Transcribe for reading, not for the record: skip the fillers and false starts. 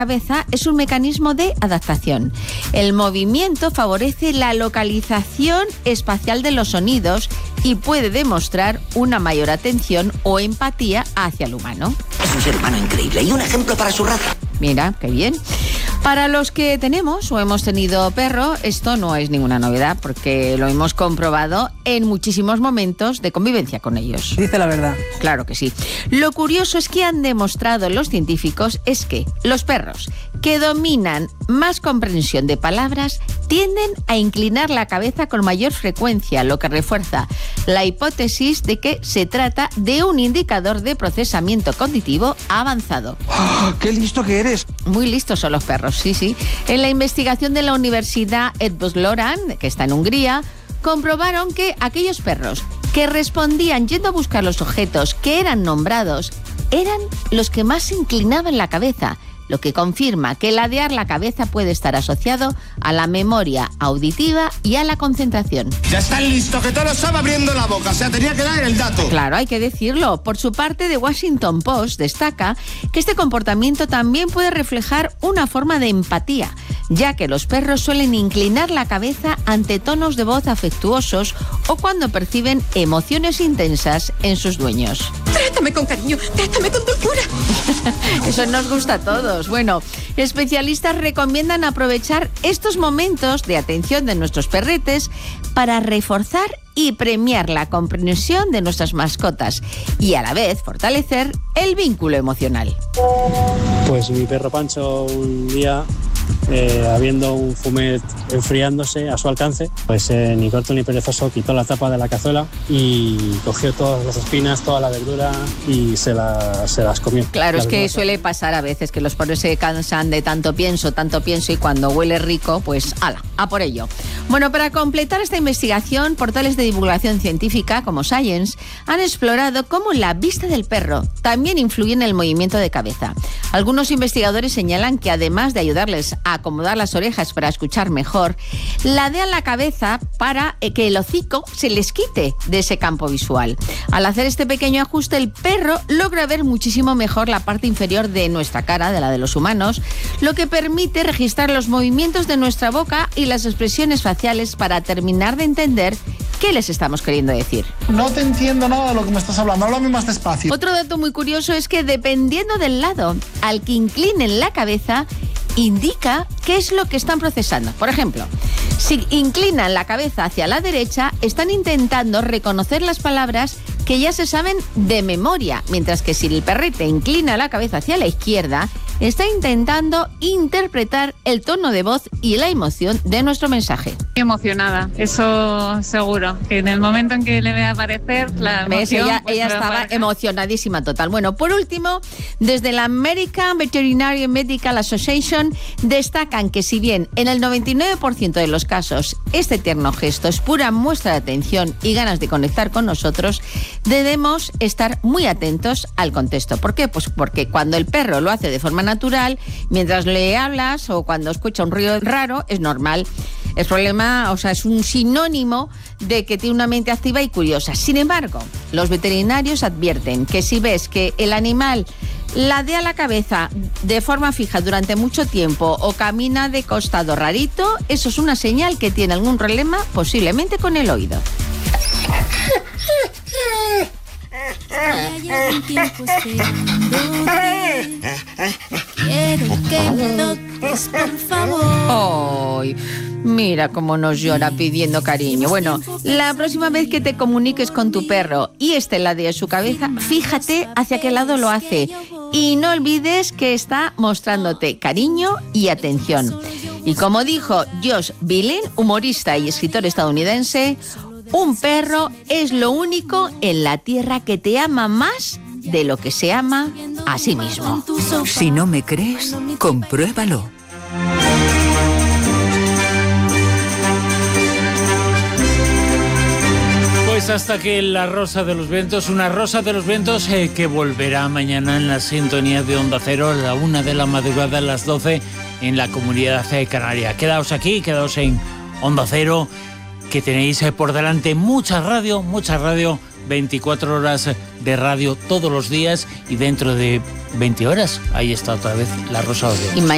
cabeza es un mecanismo de adaptación. El movimiento favorece la localización espacial de los sonidos y puede demostrar una mayor atención o empatía hacia el humano. Es un ser humano increíble y un ejemplo para su raza. Mira, qué bien. Para los que tenemos o hemos tenido perro, esto no es ninguna novedad porque lo hemos comprobado en muchísimos momentos de convivencia con ellos. Dice la verdad. Claro que sí. Lo curioso es que han demostrado los científicos es que los perros que dominan más comprensión de palabras tienden a inclinar la cabeza con mayor frecuencia, lo que refuerza la hipótesis de que se trata de un indicador de procesamiento cognitivo avanzado. ¡Oh, qué listo que eres! Muy listos son los perros, sí, sí. En la investigación de la Universidad Eötvös Loránd, que está en Hungría, comprobaron que aquellos perros que respondían yendo a buscar los objetos que eran nombrados eran los que más inclinaban la cabeza, lo que confirma que ladear la cabeza puede estar asociado a la memoria auditiva y a la concentración. Ya están listos, que todos están abriendo la boca, o sea, tenía que dar el dato. Claro, hay que decirlo. Por su parte, The Washington Post destaca que este comportamiento también puede reflejar una forma de empatía, ya que los perros suelen inclinar la cabeza ante tonos de voz afectuosos o cuando perciben emociones intensas en sus dueños. Trátame con cariño, trátame con dulzura. Eso nos gusta a todos. Bueno, especialistas recomiendan aprovechar estos momentos de atención de nuestros perretes para reforzar y premiar la comprensión de nuestras mascotas y a la vez fortalecer el vínculo emocional. Pues mi perro Pancho un día, habiendo un fumet enfriándose a su alcance, pues ni corto ni perezoso quitó la tapa de la cazuela y cogió todas las espinas, toda la verdura y se las comió. Claro, es que suele pasar a veces que los perros se cansan de tanto pienso y cuando huele rico, pues ala, a por ello. Bueno, para completar esta investigación, portales de divulgación científica como Science han explorado cómo la vista del perro también influye en el movimiento de cabeza. Algunos investigadores señalan que además de ayudarles a acomodar las orejas para escuchar mejor, ladean la cabeza para que el hocico se les quite de ese campo visual. Al hacer este pequeño ajuste, el perro logra ver muchísimo mejor la parte inferior de nuestra cara, de la de los humanos, lo que permite registrar los movimientos de nuestra boca y las expresiones faciales para terminar de entender qué les estamos queriendo decir. No te entiendo nada de lo que me estás hablando, háblame más despacio. Otro dato muy curioso es que dependiendo del lado al que inclinen la cabeza, indica qué es lo que están procesando. Por ejemplo, si inclinan la cabeza hacia la derecha, están intentando reconocer las palabras que ya se saben de memoria, mientras que si el perrete inclina la cabeza hacia la izquierda, está intentando interpretar el tono de voz y la emoción de nuestro mensaje. Emocionada, eso seguro, que en el momento en que le vea aparecer la emoción... Ella estaba emocionadísima total. Bueno, por último, desde la American Veterinary Medical Association destacan que si bien en el 99% de los casos este tierno gesto es pura muestra de atención y ganas de conectar con nosotros, debemos estar muy atentos al contexto. ¿Por qué? Pues porque cuando el perro lo hace de forma natural, mientras le hablas o cuando escucha un ruido raro, es normal. El problema, es un sinónimo de que tiene una mente activa y curiosa. Sin embargo, los veterinarios advierten que si ves que el animal ladea la cabeza de forma fija durante mucho tiempo o camina de costado rarito, eso es una señal que tiene algún problema, posiblemente con el oído. Hay algún tiempo esperándote. Quiero que me toques, por favor. ¡Ay! Mira cómo nos llora pidiendo cariño. Bueno, la próxima vez que te comuniques con tu perro y ladee su cabeza, fíjate hacia qué lado lo hace. Y no olvides que está mostrándote cariño y atención. Y como dijo Josh Billen, humorista y escritor estadounidense, un perro es lo único en la tierra que te ama más de lo que se ama a sí mismo. Si no me crees, compruébalo. Pues hasta que la Rosa de los Vientos, una Rosa de los Vientos que volverá mañana en la sintonía de Onda Cero a la 1 de la madrugada, a las 12 en la Comunidad Canaria. Quedaos aquí, quedaos en Onda Cero, que tenéis por delante mucha radio, 24 horas de radio todos los días y dentro de 20 horas, ahí está otra vez la Rosa de los Vientos.